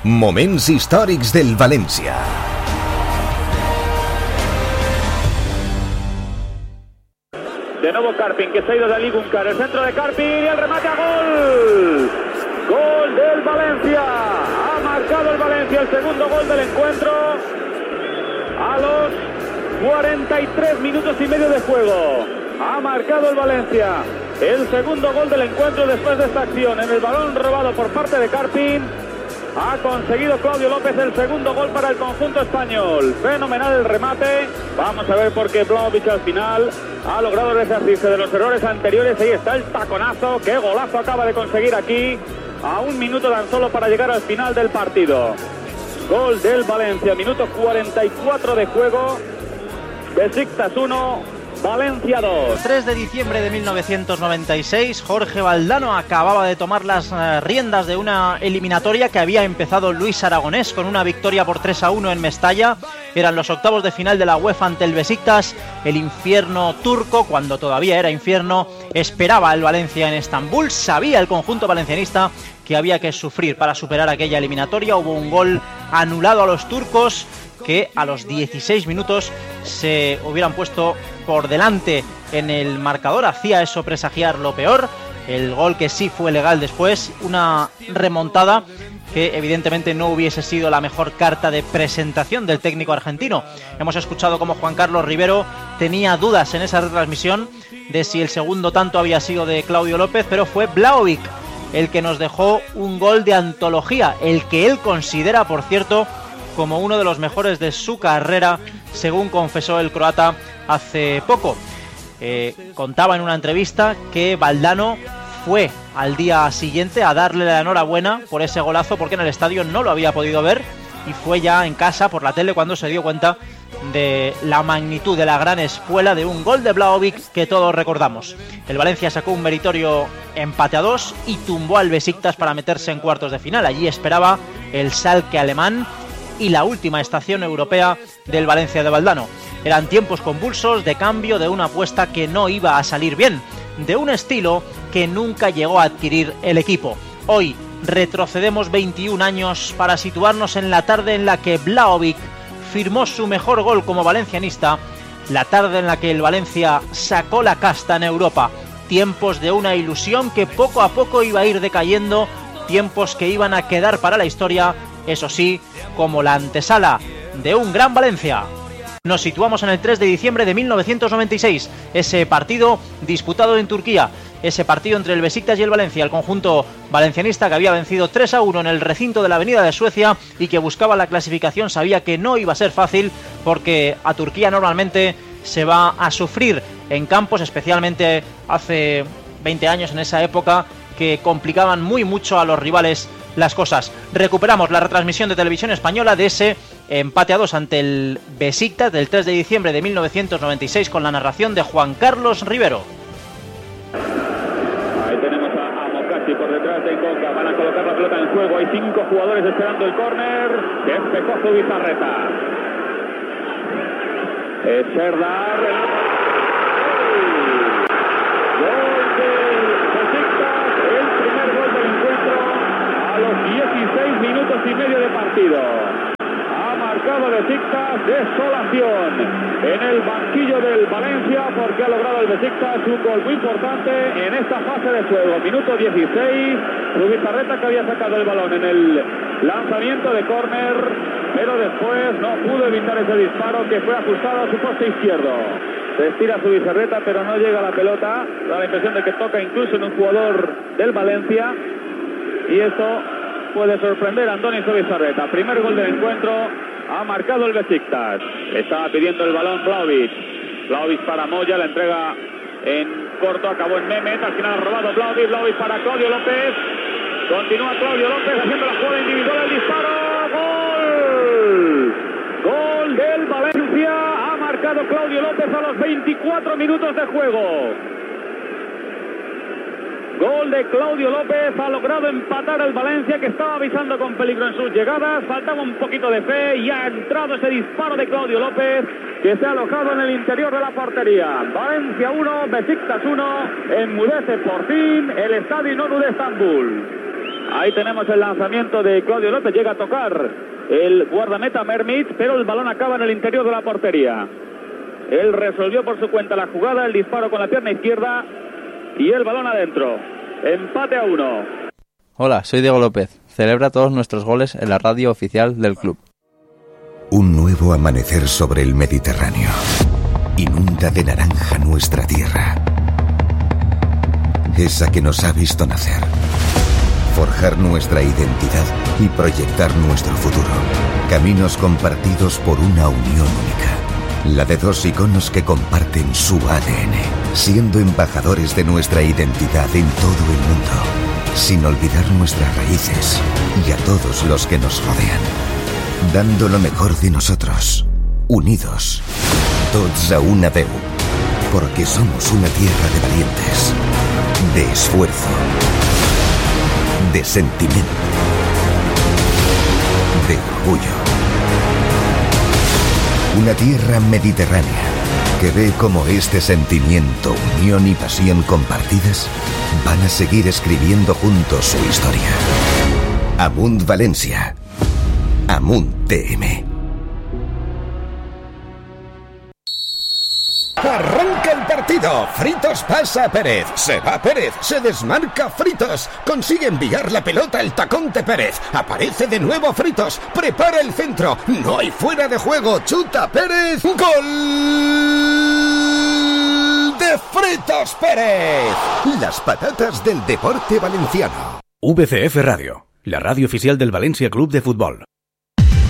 Moments històrics del València. De nuevo Karpin, que se ha ido de Ali Gunkar, el centro de Karpin y el remate a gol. Gol del Valencia. Ha marcado el Valencia el segundo gol del encuentro a los 43 minutos y medio de juego. Ha marcado el Valencia el segundo gol del encuentro después de esta acción. En el balón robado por parte de Karpin ha conseguido Claudio López el segundo gol para el conjunto español. Fenomenal el remate. Vamos a ver por qué Vlahovic al final ha logrado resarcirse de los errores anteriores. Ahí está el taconazo. Qué golazo acaba de conseguir aquí, a un minuto tan solo para llegar al final del partido. Gol del Valencia, minuto 44 de juego. Besiktas 1, Valencia 2. 3 de diciembre de 1996, Jorge Valdano acababa de tomar las riendas de una eliminatoria que había empezado Luis Aragonés con una victoria por 3-1 en Mestalla. Eran los octavos de final de la UEFA ante el Besiktas. El infierno turco, cuando todavía era infierno, esperaba al Valencia en Estambul. Sabía el conjunto valencianista que había que sufrir para superar aquella eliminatoria. Hubo un gol anulado a los turcos que a los 16 minutos se hubieran puesto por delante en el marcador. Hacía eso presagiar lo peor. El gol que sí fue legal después, una remontada que evidentemente no hubiese sido la mejor carta de presentación del técnico argentino. Hemos escuchado cómo Juan Carlos Rivero tenía dudas en esa retransmisión de si el segundo tanto había sido de Claudio López, pero fue Vlahovic el que nos dejó un gol de antología, el que él considera, por cierto, como uno de los mejores de su carrera, según confesó el croata hace poco. Contaba en una entrevista que Valdano fue al día siguiente a darle la enhorabuena por ese golazo, porque en el estadio no lo había podido ver, y fue ya en casa por la tele cuando se dio cuenta de la magnitud de la gran espuela de un gol de Vlahovic que todos recordamos. El Valencia sacó un meritorio empate a 2 y tumbó al Besiktas para meterse en cuartos de final. Allí esperaba el Schalke alemán y la última estación europea del Valencia de Valdano. Eran tiempos convulsos de cambio de una apuesta que no iba a salir bien, de un estilo que nunca llegó a adquirir el equipo. Hoy retrocedemos 21 años para situarnos en la tarde en la que Vlahovic firmó su mejor gol como valencianista, la tarde en la que el Valencia sacó la casta en Europa. Tiempos de una ilusión que poco a poco iba a ir decayendo, tiempos que iban a quedar para la historia, eso sí, como la antesala de un gran Valencia. Nos situamos en el 3 de diciembre de 1996, ese partido disputado en Turquía, ese partido entre el Besiktas y el Valencia, el conjunto valencianista que había vencido 3-1 en el recinto de la Avenida de Suecia y que buscaba la clasificación. Sabía que no iba a ser fácil, porque a Turquía normalmente se va a sufrir en campos, especialmente hace 20 años, en esa época, que complicaban muy mucho a los rivales las cosas. Recuperamos la retransmisión de Televisión Española de ese empate a 2 ante el Besiktas del 3 de diciembre de 1996 con la narración de Juan Carlos Rivero. Ahí tenemos a Mokasi por detrás de Ingoca. Van a colocar la pelota en juego. Hay 5 jugadores esperando el córner. Despejó Zubizarreta. Serdar. Gol del Besiktas. El primer gol del encuentro a los 16 minutos y medio de partido. Ha marcado Besiktas, desolación en el banquillo del Valencia, porque ha logrado el Besiktas un gol muy importante en esta fase de juego. Minuto 16, Zubizarreta, que había sacado el balón en el lanzamiento de córner, pero después no pudo evitar ese disparo que fue ajustado a su poste izquierdo. Se estira Zubizarreta, pero no llega la pelota. Da la impresión de que toca incluso en un jugador del Valencia, y esto puede sorprender a Andoni Zubizarreta. Primer gol del encuentro, ha marcado el Besiktas. Estaba pidiendo el balón Vlahovic. Vlahovic para Moya, la entrega en corto, acabó en Mehmet, al final ha robado Vlahovic. Vlahovic para Claudio López. Continúa Claudio López haciendo la jugada individual, el disparo. ¡Gol! Gol del Valencia. Ha marcado Claudio López a los 24 minutos de juego. Gol de Claudio López, ha logrado empatar el Valencia, que estaba avisando con peligro en sus llegadas. Faltaba un poquito de fe y ha entrado ese disparo de Claudio López, que se ha alojado en el interior de la portería. Valencia 1, Besiktas 1, enmudece por fin el Estadio Inonu de Estambul. Ahí tenemos el lanzamiento de Claudio López, llega a tocar el guardameta Mermit, pero el balón acaba en el interior de la portería. Él resolvió por su cuenta la jugada, el disparo con la pierna izquierda y el balón adentro. Empate a 1. Hola, soy Diego López. Celebra todos nuestros goles en la radio oficial del club. Un nuevo amanecer sobre el Mediterráneo. Inunda de naranja nuestra tierra. Esa que nos ha visto nacer. Forjar nuestra identidad y proyectar nuestro futuro. Caminos compartidos por una unión única. La de dos iconos que comparten su ADN, siendo embajadores de nuestra identidad en todo el mundo, sin olvidar nuestras raíces y a todos los que nos rodean. Dando lo mejor de nosotros, unidos, tots a una veu, porque somos una tierra de valientes, de esfuerzo, de sentimiento, de orgullo. Una tierra mediterránea que ve cómo este sentimiento, unión y pasión compartidas van a seguir escribiendo juntos su historia. Amunt Valencia. Amunt TM. Arranca el partido. Fritos pasa a Pérez. Se va Pérez. Se desmarca Fritos. Consigue enviar la pelota al tacón de Pérez. Aparece de nuevo Fritos. Prepara el centro. No hay fuera de juego. Chuta Pérez. ¡Gol de Fritos Pérez! Las patatas del deporte valenciano. VCF Radio, la radio oficial del Valencia Club de Fútbol.